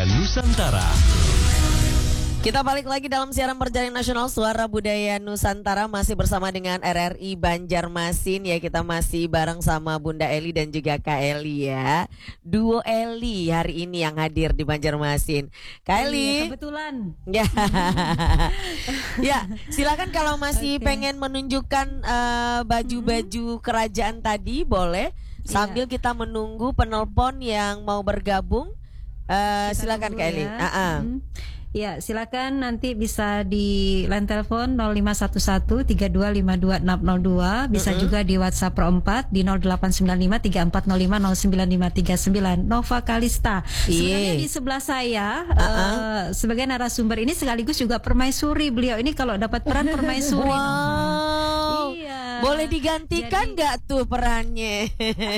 Budaya Nusantara. Kita balik lagi dalam siaran perjalanan nasional Suara Budaya Nusantara, masih bersama dengan RRI Banjarmasin ya. Kita masih bareng sama Bunda Eli dan juga Kak Eli ya. Duo Eli hari ini yang hadir di Banjarmasin. Kak Eli. Iya, kebetulan. Ya. Ya, silakan kalau masih pengen menunjukkan baju-baju kerajaan tadi boleh. Sambil kita menunggu penelpon yang mau bergabung. Silakan Kak Eli. Ya. Ya, silakan nanti bisa di line telepon 0511 3252 602, bisa juga di WhatsApp Pro 4 di 0895 3405 09539. Nova Kalista. Sebenarnya di sebelah saya sebagai narasumber ini sekaligus juga permaisuri. Beliau ini kalau dapat peran permaisuri. Wow. Iya. Boleh digantikan nggak tuh perannya?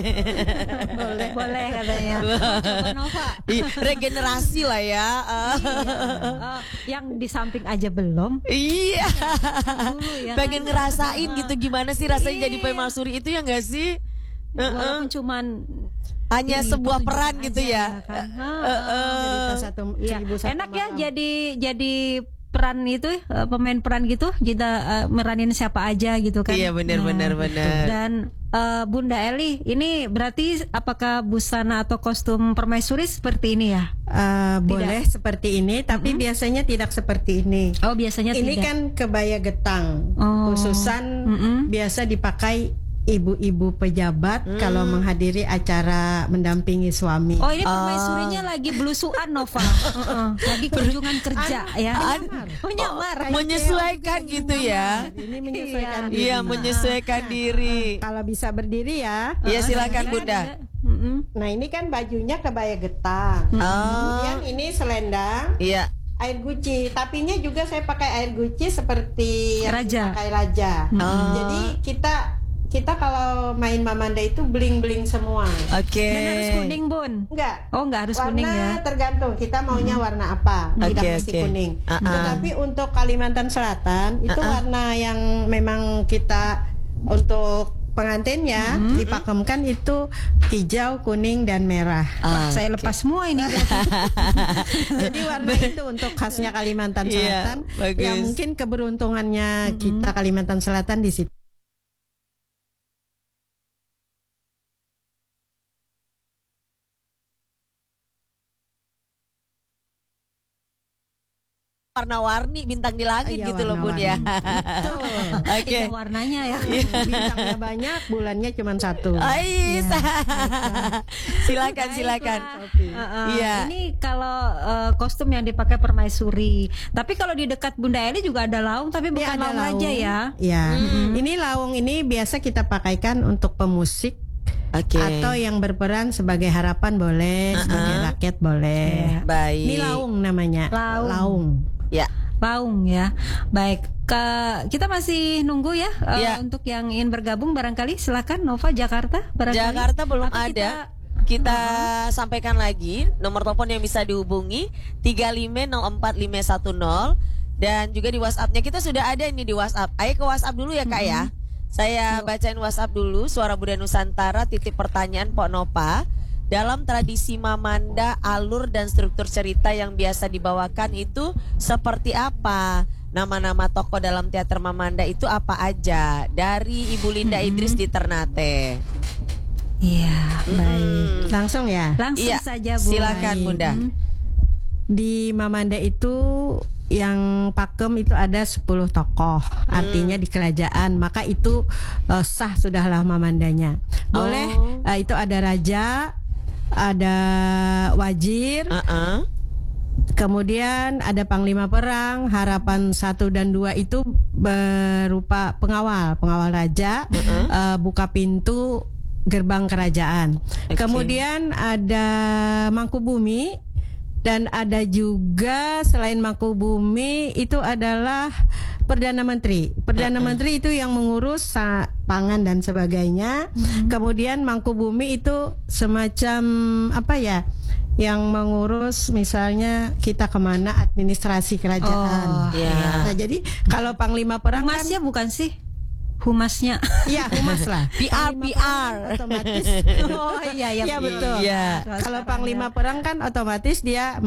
Boleh katanya. Coba Nova. Regenerasi lah ya. Yang di samping aja belum. Iya. Dulu ya. Pengen ngerasain gitu gimana sih rasanya jadi permaisuri itu ya nggak sih? Walaupun cuman hanya sebuah peran gitu ya. Kan? Iya. Enak ya jadi peran itu pemain peran gitu, kita meranin siapa aja gitu kan. Iya benar. Dan Bunda Eli ini berarti apakah busana atau kostum permaisuri seperti ini ya? Boleh seperti ini, tapi biasanya tidak seperti ini. Oh, biasanya ini tidak. kan kebaya getang, khususan biasa dipakai ibu-ibu pejabat kalau menghadiri acara mendampingi suami. Oh, ini permaisurinya lagi belusuan Nova. Lagi kunjungan kerja ya. Menyamar. Menyesuaikan gitu ya. Ini menyesuaikan diri. Iya, menyesuaikan diri. Kalau bisa berdiri ya. Iya, silakan Bunda. Nah, ini kan bajunya kebaya getang. Kemudian ini selendang. Iya. Air guci, tapinya juga saya pakai air guci seperti Raja. pakai raja. Jadi kita kalau main Mamanda itu bling-bling semua. Oke. Dan harus kuning, Bun. Enggak. Oh, enggak harus kuning ya. Warna tergantung kita maunya warna apa. Tidak mesti kuning. Tetapi untuk Kalimantan Selatan itu warna yang memang kita untuk pengantinnya dipakemkan itu hijau, kuning dan merah. Saya lepas semua ini. Jadi warna itu untuk khasnya Kalimantan Selatan. Ya mungkin keberuntungannya kita Kalimantan Selatan di situ. Warna-warni bintang di langit gitu loh Bun ya. Oke. Warnanya ya. Bintangnya banyak, bulannya cuma satu. Silakan. Iya. Ini kalau kostum yang dipakai permaisuri. Tapi kalau di dekat Bunda Eli juga ada laung, tapi bukan laung aja ya. Iya. Ini laung ini biasa kita pakaikan untuk pemusik. Atau yang berperan sebagai harapan boleh, sebagai rakyat boleh. Baik. Ini laung namanya. Laung. Ya. Laung ya. Baik. Kita masih nunggu ya, untuk yang ingin bergabung barangkali silakan Nova Jakarta barangkali. Jakarta belum ada. Kita sampaikan lagi nomor telepon yang bisa dihubungi 35045110 dan juga di WhatsApp-nya kita sudah ada ini di WhatsApp. Ayo ke WhatsApp dulu ya Kak ya. Saya bacain WhatsApp dulu. Suara Budaya Nusantara titip pertanyaan Pok Nova. Dalam tradisi Mamanda, alur dan struktur cerita yang biasa dibawakan itu seperti apa? Nama-nama tokoh dalam teater Mamanda itu apa aja? Dari Ibu Linda Idris di Ternate. Iya, baik. Langsung ya? Langsung saja Bu. Silakan Bunda. Di Mamanda itu yang pakem itu ada 10 tokoh, artinya di kerajaan, maka itu sah sudahlah Mamandanya. Boleh itu ada raja, ada wazir, kemudian ada panglima perang, harapan 1 dan 2 itu berupa pengawal raja, buka pintu gerbang kerajaan. Kemudian ada Mangkubumi. Dan ada juga selain Mangkubumi itu adalah Perdana Menteri. Perdana Menteri itu yang mengurus pangan dan sebagainya. Kemudian Mangkubumi itu semacam apa ya? Yang mengurus misalnya kita kemana administrasi kerajaan. Nah, jadi kalau Panglima Perang Masnya bukan sih? Humasnya. Iya, humas lah. PR. Otomatis. Oh iya Iya betul. Iya. Kalau Panglima Perang kan otomatis dia